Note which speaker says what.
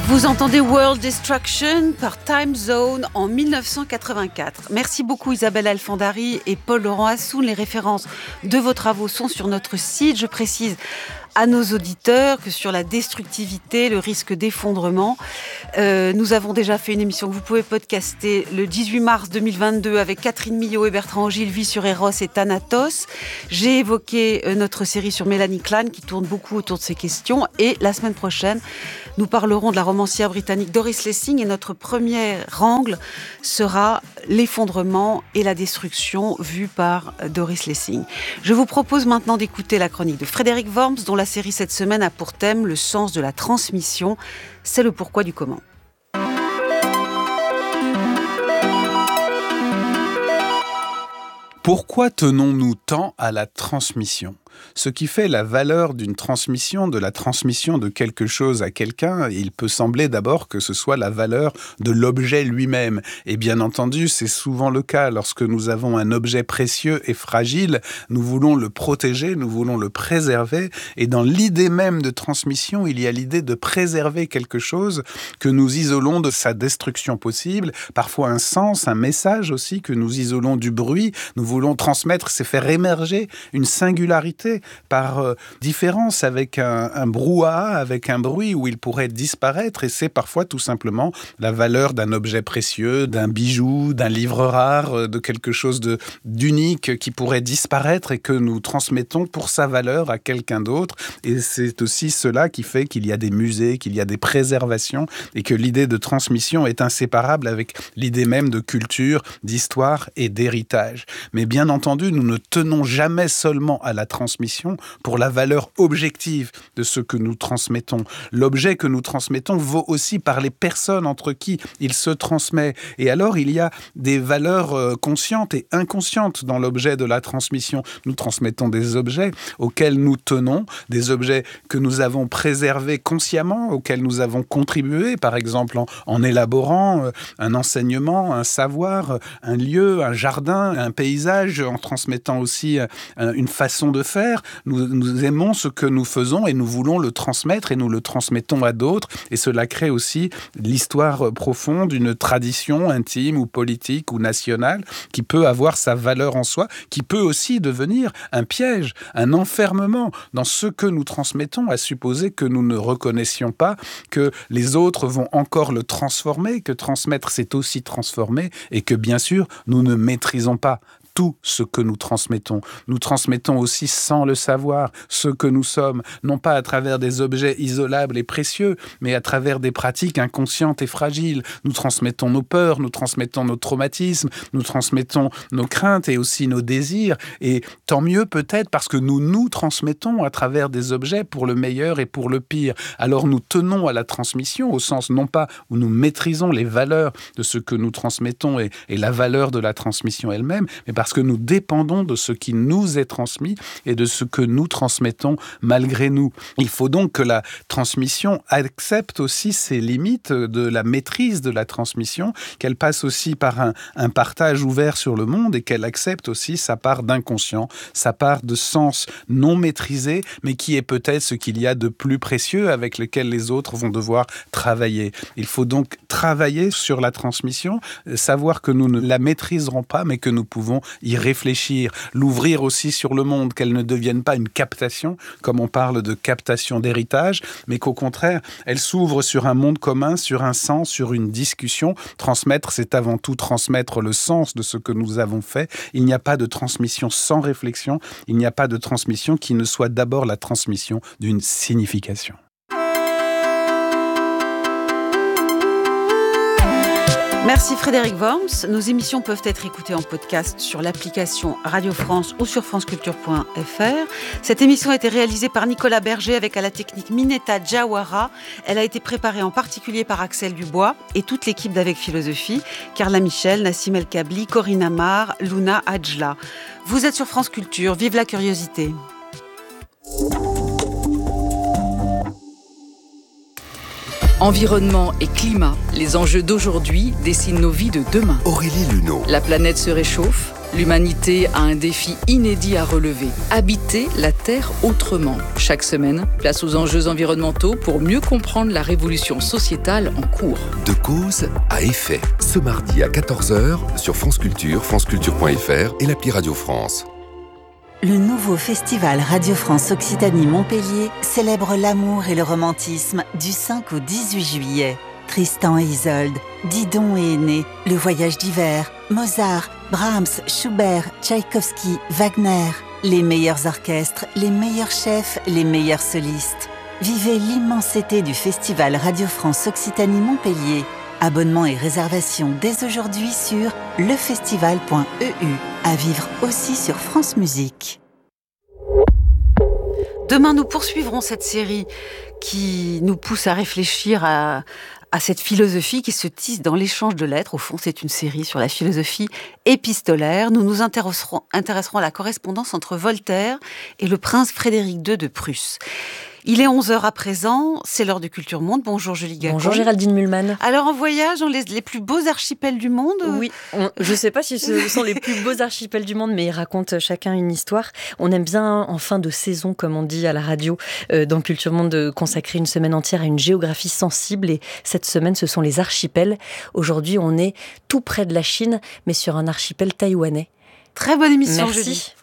Speaker 1: Vous entendez World Destruction par Time Zone en 1984. Merci beaucoup Isabelle Alfandari et Paul-Laurent Assoun. Les références de vos travaux sont sur notre site. Je précise à nos auditeurs que sur la destructivité, le risque d'effondrement, nous avons déjà fait une émission que vous pouvez podcaster le 18 mars 2022 avec Catherine Millot et Bertrand Ogilvy sur Eros et Thanatos. J'ai évoqué notre série sur Mélanie Klein qui tourne beaucoup autour de ces questions et la semaine prochaine, nous parlerons de la romancière britannique Doris Lessing et notre premier angle sera l'effondrement et la destruction vue par Doris Lessing. Je vous propose maintenant d'écouter la chronique de Frédéric Worms dont la série cette semaine a pour thème le sens de la transmission. C'est le pourquoi du comment.
Speaker 2: Pourquoi tenons-nous tant à la transmission ? Ce qui fait la valeur d'une transmission, de la transmission de quelque chose à quelqu'un, il peut sembler d'abord que ce soit la valeur de l'objet lui-même. Et bien entendu, c'est souvent le cas. Lorsque nous avons un objet précieux et fragile, nous voulons le protéger, nous voulons le préserver. Et dans l'idée même de transmission, il y a l'idée de préserver quelque chose que nous isolons de sa destruction possible. Parfois un sens, un message aussi que nous isolons du bruit. Nous voulons transmettre, c'est faire émerger une singularité par différence avec un brouhaha, avec un bruit où il pourrait disparaître, et c'est parfois tout simplement la valeur d'un objet précieux, d'un bijou, d'un livre rare, de quelque chose d'unique qui pourrait disparaître et que nous transmettons pour sa valeur à quelqu'un d'autre. Et c'est aussi cela qui fait qu'il y a des musées, qu'il y a des préservations et que l'idée de transmission est inséparable avec l'idée même de culture, d'histoire et d'héritage. Mais bien entendu, nous ne tenons jamais seulement à la transmission pour la valeur objective de ce que nous transmettons. L'objet que nous transmettons vaut aussi par les personnes entre qui il se transmet. Et alors, il y a des valeurs conscientes et inconscientes dans l'objet de la transmission. Nous transmettons des objets auxquels nous tenons, des objets que nous avons préservés consciemment, auxquels nous avons contribué, par exemple en élaborant un enseignement, un savoir, un lieu, un jardin, un paysage, en transmettant aussi une façon de faire. Nous aimons ce que nous faisons et nous voulons le transmettre et nous le transmettons à d'autres. Et cela crée aussi l'histoire profonde, une tradition intime ou politique ou nationale qui peut avoir sa valeur en soi, qui peut aussi devenir un piège, un enfermement dans ce que nous transmettons, à supposer que nous ne reconnaissions pas que les autres vont encore le transformer, que transmettre c'est aussi transformer et que bien sûr nous ne maîtrisons pas tout ce que nous transmettons. Nous transmettons aussi sans le savoir ce que nous sommes, non pas à travers des objets isolables et précieux, mais à travers des pratiques inconscientes et fragiles. Nous transmettons nos peurs, nous transmettons nos traumatismes, nous transmettons nos craintes et aussi nos désirs. Et tant mieux peut-être parce que nous nous transmettons à travers des objets pour le meilleur et pour le pire. Alors nous tenons à la transmission au sens non pas où nous maîtrisons les valeurs de ce que nous transmettons et la valeur de la transmission elle-même, mais parce que nous dépendons de ce qui nous est transmis et de ce que nous transmettons malgré nous. Il faut donc que la transmission accepte aussi ses limites de la maîtrise de la transmission, qu'elle passe aussi par un partage ouvert sur le monde et qu'elle accepte aussi sa part d'inconscient, sa part de sens non maîtrisé, mais qui est peut-être ce qu'il y a de plus précieux avec lequel les autres vont devoir travailler. Il faut donc travailler sur la transmission, savoir que nous ne la maîtriserons pas, mais que nous pouvons y réfléchir, l'ouvrir aussi sur le monde, qu'elle ne devienne pas une captation, comme on parle de captation d'héritage, mais qu'au contraire, elle s'ouvre sur un monde commun, sur un sens, sur une discussion. Transmettre, c'est avant tout transmettre le sens de ce que nous avons fait. Il n'y a pas de transmission sans réflexion, il n'y a pas de transmission qui ne soit d'abord la transmission d'une signification.
Speaker 1: Merci Frédéric Worms. Nos émissions peuvent être écoutées en podcast sur l'application Radio France ou sur franceculture.fr. Cette émission a été réalisée par Nicolas Berger avec à la technique Mineta Jawara. Elle a été préparée en particulier par Axel Dubois et toute l'équipe d'Avec Philosophie, Carla Michel, Nassim El Kabli, Corinne Amar, Luna Adjla. Vous êtes sur France Culture, vive la curiosité.
Speaker 3: Environnement et climat, les enjeux d'aujourd'hui dessinent nos vies de demain.
Speaker 4: Aurélie Luneau.
Speaker 3: La planète se réchauffe, L'humanité a un défi inédit à relever, habiter la Terre autrement. Chaque semaine, place aux enjeux environnementaux pour mieux comprendre la révolution sociétale en cours.
Speaker 4: De cause à effet, ce mardi à 14h sur France Culture, franceculture.fr et l'appli Radio France.
Speaker 5: Le nouveau festival Radio France Occitanie-Montpellier célèbre l'amour et le romantisme du 5 au 18 juillet. Tristan et Isolde, Didon et Aîné, Le Voyage d'hiver, Mozart, Brahms, Schubert, Tchaïkovski, Wagner. Les meilleurs orchestres, les meilleurs chefs, les meilleurs solistes. Vivez l'immensité du festival Radio France Occitanie-Montpellier. Abonnements et réservations dès aujourd'hui sur lefestival.eu. À vivre aussi sur France Musique.
Speaker 1: Demain, nous poursuivrons cette série qui nous pousse à réfléchir à cette philosophie qui se tisse dans l'échange de lettres. Au fond, c'est une série sur la philosophie épistolaire. Nous nous intéresserons à la correspondance entre Voltaire et le prince Frédéric II de Prusse. Il est 11h à présent, c'est l'heure de Culture Monde. Bonjour Julie Gacon.
Speaker 6: Bonjour Géraldine Mulman.
Speaker 1: Alors en voyage dans les plus beaux archipels du monde.
Speaker 6: Oui, je ne sais pas si ce sont les plus beaux archipels du monde, mais ils racontent chacun une histoire. On aime bien en fin de saison, comme on dit à la radio, dans Culture Monde, de consacrer une semaine entière à une géographie sensible. Et cette semaine, ce sont les archipels. Aujourd'hui, on est tout près de la Chine, mais sur un archipel taïwanais.
Speaker 1: Très bonne émission,
Speaker 6: Merci.
Speaker 1: Julie.